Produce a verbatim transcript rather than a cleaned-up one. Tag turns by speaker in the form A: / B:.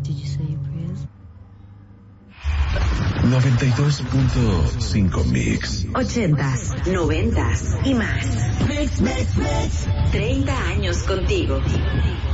A: noventa y dos punto cinco Mix.
B: Ochentas, noventas y más. Mix, mix, mix. treinta años contigo.